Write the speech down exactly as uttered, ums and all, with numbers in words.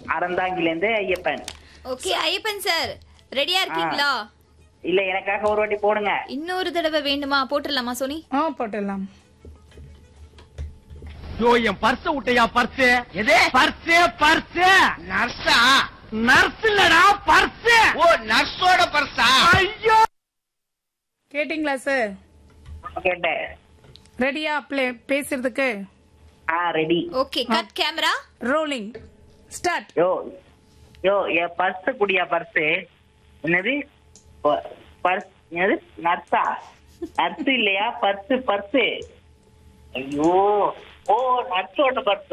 அறந்தாங்கில இருந்து Ayyappan. Okay Ayyappan sir ரெடியா இருக்கீங்களா? இல்ல எனக்காக ஒரு வாட்டி போடுங்க. இன்னொரு தடவை வேண்டுமா? போட்டுடலாமா சோனி? ஆ போட்டுடலாம். யோ என் பர்ஸ் விட்டையா பர்ஸ்? எது பர்ஸ்? பர்ஸ் நர்ஸா? நர்ஸ் இல்லடா பர்ஸ். ஓ நர்ஸோட பர்ஸா? ஐயோ கேட்டிங்களா சார்? கேட்டேன். ரெடியா ப்ளே பேசுறதுக்கு? ஆ ready. Okay cut camera rolling start. யோ யோ என் பர்ஸ் குடியா பர்ஸ்? என்னது பர்ஸ்? என்னது நர்ஸா? நர்ஸ் இல்லையா பர்ஸ்? பர்ஸ். ஐயோ ஓ நர்ஸோட பர்ஸ்.